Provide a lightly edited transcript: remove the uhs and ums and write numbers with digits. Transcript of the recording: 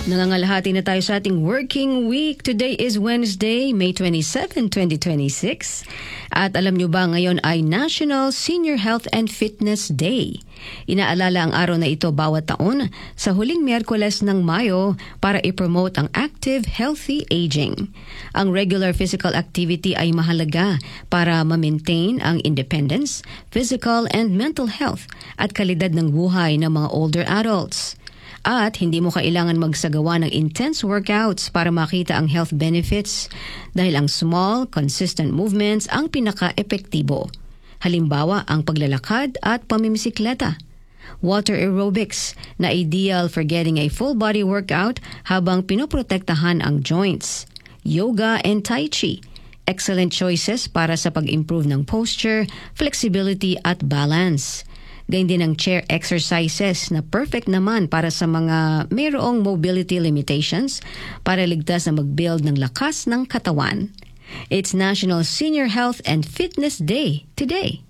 Nangangalahati na tayo sa ating working week. Today is Wednesday, May 27, 2026. At alam nyo ba ngayon ay National Senior Health and Fitness Day. Inaalala ang araw na ito bawat taon sa huling Miyerkules ng Mayo para i-promote ang active, healthy aging. Ang regular physical activity ay mahalaga para ma-maintain ang independence, physical and mental health at kalidad ng buhay ng mga older adults. At hindi mo kailangan magsagawa ng intense workouts para makita ang health benefits dahil ang small, consistent movements ang pinaka-epektibo. Halimbawa, ang paglalakad at pamimisikleta. Water aerobics na ideal for getting a full-body workout habang pinoprotektahan ang joints. Yoga and Tai Chi. Excellent choices para sa pag-improve ng posture, flexibility at balance. Gayun din ang chair exercises na perfect naman para sa mga mayroong mobility limitations para ligtas na mag-build ng lakas ng katawan. It's National Senior Health and Fitness Day today.